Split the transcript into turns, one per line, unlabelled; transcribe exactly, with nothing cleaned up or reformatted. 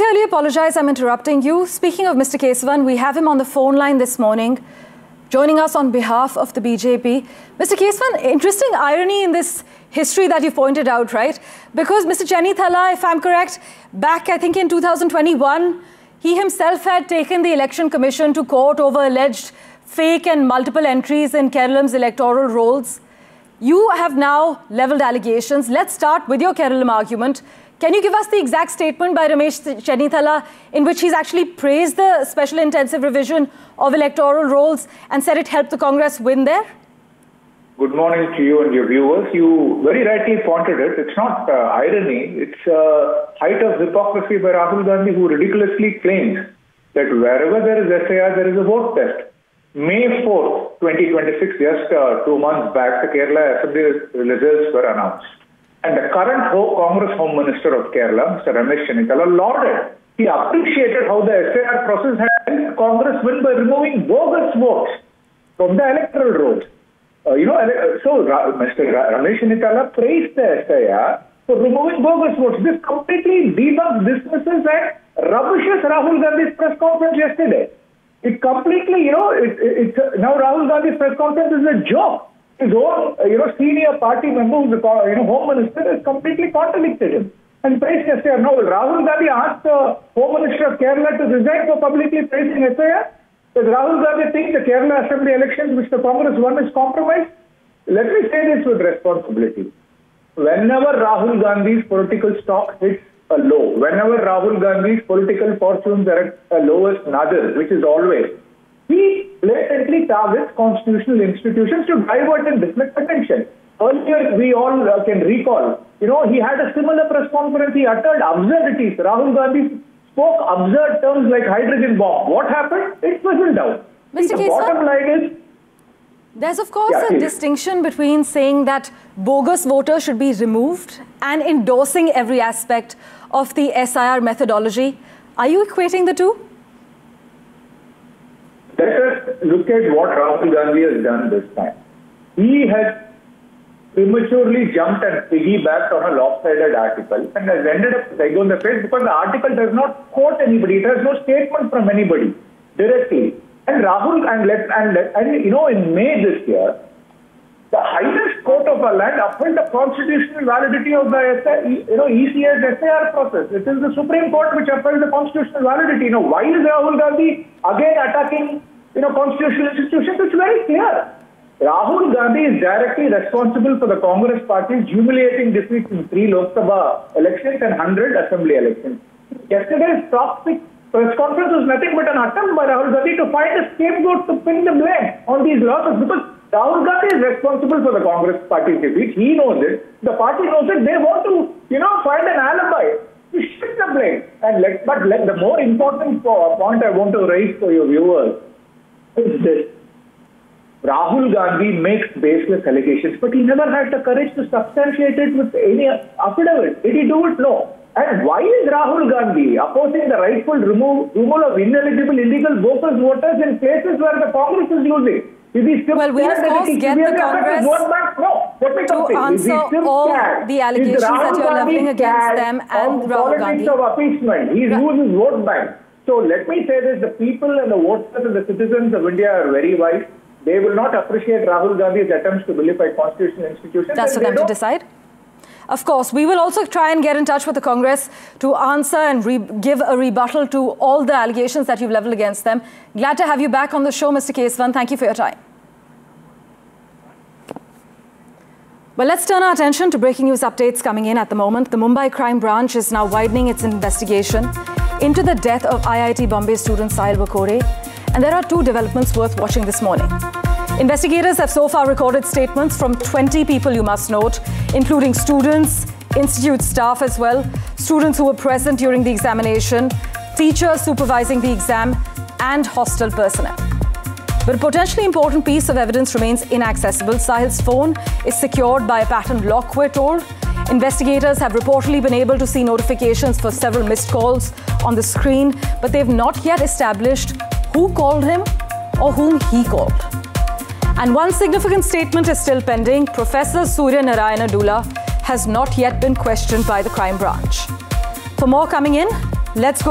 sincerely apologize, I'm interrupting you. Speaking of Mister Kesavan, we have him on the phone line this morning, joining us on behalf of the B J P. Mister Kesavan, interesting irony in this history that you pointed out, right? Because Mister Chennithala, if I'm correct, back I think in two thousand twenty-one, he himself had taken the Election Commission to court over alleged fake and multiple entries in Keralam's electoral rolls. You have now levelled allegations. Let's start with your Keralam argument. Can you give us the exact statement by Ramesh Chennithala in which he's actually praised the special intensive revision of electoral rolls and said it helped the Congress win there?
Good morning to you and your viewers. You very rightly pointed it. It's not uh, irony. It's uh, height of hypocrisy by Rahul Gandhi, who ridiculously claims that wherever there is S I R, there is a vote test. May fourth, twenty twenty-six, just uh, two months back, the Kerala Assembly results were announced. And the current Congress Home Minister of Kerala, Mister Ramesh Chennithala, lauded. He appreciated how the S I R process had helped Congress win by removing bogus votes from the electoral rolls. Uh, you know, so Mister Ramesh Chennithala praised the S I R for removing bogus votes. This completely debunks, dismisses and rubbishes Rahul Gandhi's press conference yesterday. It completely, you know, it, it, it's now Rahul Gandhi's press conference is a joke. His own, you know, senior party member, who's the you know, Home Minister, has completely contradicted him and praised S I R. Now, Rahul Gandhi asked the Home Minister of Kerala to resign for publicly praising S I R. Does Rahul Gandhi think the Kerala Assembly elections, which the Congress won, is compromised? Let me say this with responsibility. Whenever Rahul Gandhi's political stock hits a low, whenever Rahul Gandhi's political fortunes are at a lowest nadir, which is always, he blatantly targets constitutional institutions to divert and deflect attention. Earlier, we all uh, can recall, you know, he had a similar press conference. He uttered absurdities. Rahul Gandhi spoke absurd terms like hydrogen bomb. What happened? It fizzled out.
Mister
The bottom line is,
there's of course
yeah,
a
please.
distinction between saying that bogus voters should be removed and endorsing every aspect of the S I R methodology. Are you equating the two?
Let us look at what Rahul Gandhi has done this time. He has prematurely jumped and piggybacked on a lopsided article and has ended up egg on the face because the article does not quote anybody. It has no statement from anybody directly. And Rahul, and, let, and, let, and you know, in May this year, the highest court of our land upheld the constitutional validity of the S I, you know, E C S S I R process. It is the Supreme Court which upheld the constitutional validity. You know, why is Rahul Gandhi again attacking, you know, constitutional institutions? It's very clear. Rahul Gandhi is directly responsible for the Congress party's humiliating defeats in three Lok Sabha elections and one hundred assembly elections. Yesterday's topic press conference was nothing but an attempt by Rahul Gandhi to find a scapegoat to pin the blame on these losses, because Rahul Gandhi is responsible for the Congress party's defeat. He knows it. The party knows it. They want to, you know, find an alibi to shift the blame. And let, but let, the more important point I want to raise for your viewers is this. Rahul Gandhi makes baseless allegations, but he never had the courage to substantiate it with any affidavit. Did he do it? No. And why is Rahul Gandhi opposing the rightful remove, removal of ineligible illegal bogus voters in places where the Congress is losing?
Well, we of course get the Congress
no,
to answer all the allegations that you're levelling against them and Rahul Gandhi.
Of appeasement. He yeah. loses vote bank. So let me say this, the people and the voters and the citizens of India are very wise. They will not appreciate Rahul Gandhi's attempts to vilify constitutional institutions.
That's for them to decide. Of course, we will also try and get in touch with the Congress to answer and re give a rebuttal to all the allegations that you've leveled against them. Glad to have you back on the show, Mister Kesavan. Thank you for your time. Well, let's turn our attention to breaking news updates coming in at the moment. The Mumbai Crime Branch is now widening its investigation into the death of I I T Bombay student Sahil Vakore. And there are two developments worth watching this morning. Investigators have so far recorded statements from twenty people, you must note, including students, institute staff as well, students who were present during the examination, teachers supervising the exam, and hostel personnel. But a potentially important piece of evidence remains inaccessible. Sahil's phone is secured by a patterned lock, we're told. Investigators have reportedly been able to see notifications for several missed calls on the screen, but they've not yet established who called him or whom he called. And one significant statement is still pending. Professor Surya Narayana Dula has not yet been questioned by the crime branch. For more coming in, let's go.